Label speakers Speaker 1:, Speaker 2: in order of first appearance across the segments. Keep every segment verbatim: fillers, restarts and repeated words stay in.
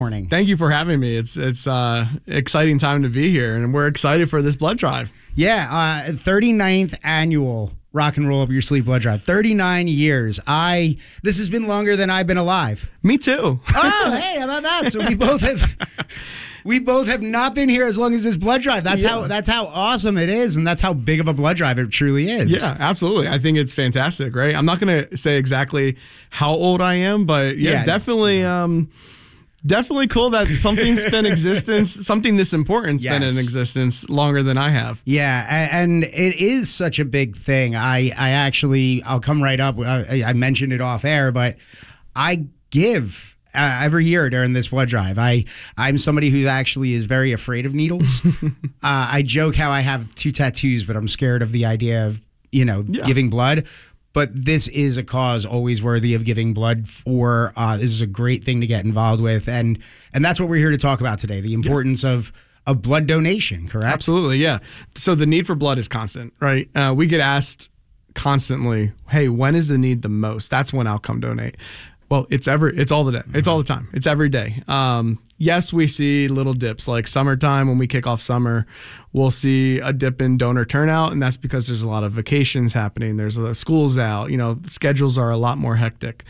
Speaker 1: Morning.
Speaker 2: Thank you for having me. It's it's uh exciting time to be here, and we're excited for this blood drive.
Speaker 1: Yeah, uh, thirty-ninth annual Rock and Roll Up Your Sleeve blood drive. thirty-nine years. I this has been longer than I've been alive.
Speaker 2: Me too.
Speaker 1: Oh, hey, how about that? So we both have we both have not been here as long as this blood drive. That's
Speaker 2: Yeah.
Speaker 1: how that's how awesome it is, and that's how big of a blood drive it truly is.
Speaker 2: Yeah, absolutely. I think it's fantastic, right? I'm not going to say exactly how old I am, but yeah,
Speaker 1: Yeah.
Speaker 2: definitely um definitely cool that something's been in existence, something this important's been in
Speaker 1: Yes.
Speaker 2: existence longer than I have.
Speaker 1: Yeah, a- and it is such a big thing. I, I actually, I'll come right up. I, I mentioned it off air, but I give uh, every year during this blood drive. I, I'm somebody who actually is very afraid of needles. uh, I joke how I have two tattoos, but I'm scared of the idea of, you know,
Speaker 2: Yeah.
Speaker 1: giving blood. But this is a cause always worthy of giving blood for. Uh, this is a great thing to get involved with. And and that's what we're here to talk about today, the importance of, of blood donation, correct?
Speaker 2: Absolutely, yeah. So the need for blood is constant, right? Uh, we get asked constantly, hey, when is the need the most? That's when I'll come donate. Well, it's every, it's all the day. It's all the time. It's every day. Um, yes, we see little dips like summertime when we kick off summer. We'll see a dip in donor turnout, and that's because there's a lot of vacations happening. There's a, school's out. You know, schedules are a lot more hectic.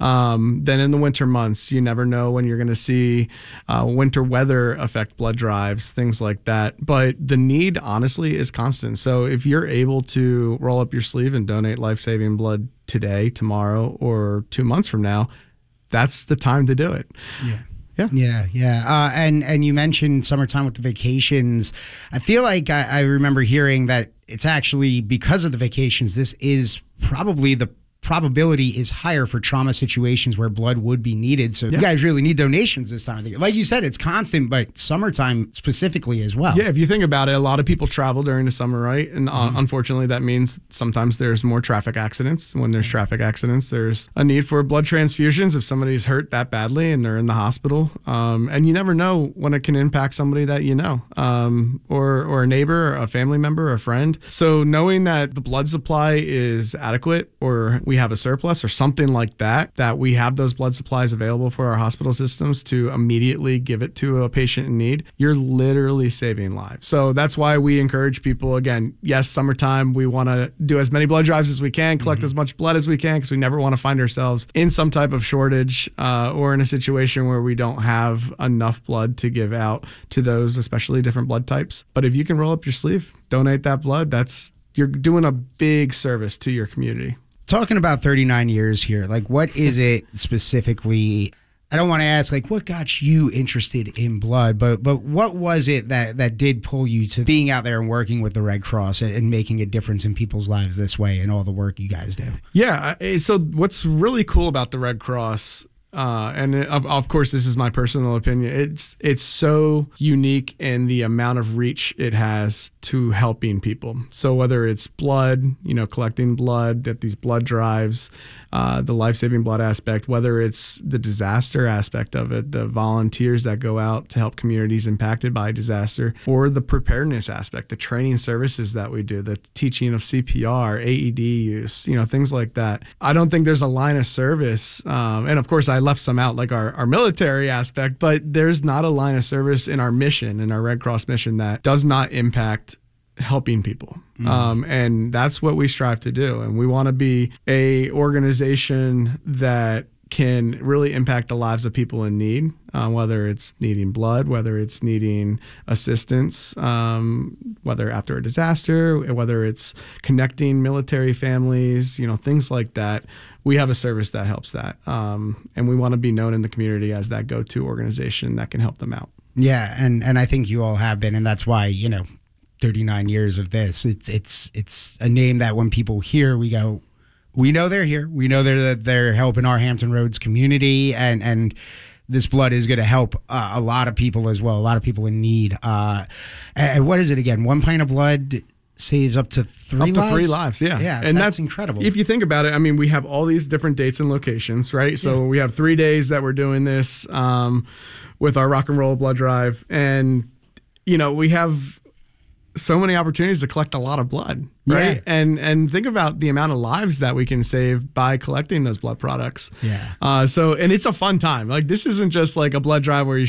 Speaker 2: Um, then in the winter months, you never know when you're going to see uh, winter weather affect blood drives, things like that. But the need, honestly, is constant. So if you're able to roll up your sleeve and donate life-saving blood today, tomorrow, or two months from now, that's the time to do it.
Speaker 1: Yeah.
Speaker 2: Yeah.
Speaker 1: Yeah, yeah. Uh, and, and you mentioned summertime with the vacations. I feel like I, I remember hearing that it's actually because of the vacations, this is probably the probability is higher for trauma situations where blood would be needed. So
Speaker 2: Yeah.
Speaker 1: you guys really need donations this time of the year. Like you said, it's constant, but summertime specifically as well.
Speaker 2: Yeah, if you think about it, a lot of people travel during the summer, right? And uh, unfortunately, that means sometimes there's more traffic accidents. When there's traffic accidents, there's a need for blood transfusions if somebody's hurt that badly and they're in the hospital. Um, and you never know when it can impact somebody that you know, um, or or a neighbor, or a family member, or a friend. So knowing that the blood supply is adequate, or we have a surplus or something like that, that we have those blood supplies available for our hospital systems to immediately give it to a patient in need, you're literally saving lives. So that's why we encourage people, again, yes, summertime, we want to do as many blood drives as we can, collect mm-hmm. as much blood as we can, because we never want to find ourselves in some type of shortage uh, or in a situation where we don't have enough blood to give out to those, especially different blood types. But if you can roll up your sleeve, donate that blood, that's you're doing a big service to your community.
Speaker 1: Talking about thirty-nine years here, like what is it specifically? I don't want to ask like what got you interested in blood, but but what was it that, that did pull you to being out there and working with the Red Cross and, and making a difference in people's lives this way and all the work you guys do?
Speaker 2: Yeah. So what's really cool about the Red Cross, Uh, and it, of, of course, this is my personal opinion, it's it's so unique in the amount of reach it has to helping people. So whether it's blood, you know, collecting blood, that these blood drives, uh, the life-saving blood aspect, whether it's the disaster aspect of it, the volunteers that go out to help communities impacted by disaster, or the preparedness aspect, the training services that we do, the teaching of C P R, A E D use, you know, things like that. I don't think there's a line of service. Um, and of course, I left some out, like our, our military aspect, but there's not a line of service in our mission, in our Red Cross mission, that does not impact helping people. Mm. Um, and that's what we strive to do. And we want to be a organization that can really impact the lives of people in need, uh, whether it's needing blood, whether it's needing assistance, um, whether after a disaster, whether it's connecting military families, you know, things like that. We have a service that helps that. Um, and we want to be known in the community as that go-to organization that can help them out.
Speaker 1: Yeah, and, and I think you all have been, and that's why, you know, thirty-nine years of this, it's it's it's a name that when people hear, we go, we know they're here. We know they're they're helping our Hampton Roads community, and and this blood is going to help uh, a lot of people as well, a lot of people in need. Uh, and what is it again? One pint of blood saves up to three
Speaker 2: up to
Speaker 1: lives?
Speaker 2: three lives, yeah.
Speaker 1: Yeah,
Speaker 2: and
Speaker 1: that's,
Speaker 2: that's
Speaker 1: incredible.
Speaker 2: If you think about it, I mean, we have all these different dates and locations, right? So yeah. we have three days that we're doing this um, with our Rock and Roll Blood Drive. And, you know, we have so many opportunities to collect a lot of blood, right?
Speaker 1: Yeah.
Speaker 2: And and think about the amount of lives that we can save by collecting those blood products.
Speaker 1: Yeah.
Speaker 2: Uh, so and it's a fun time. Like this isn't just like a blood drive where you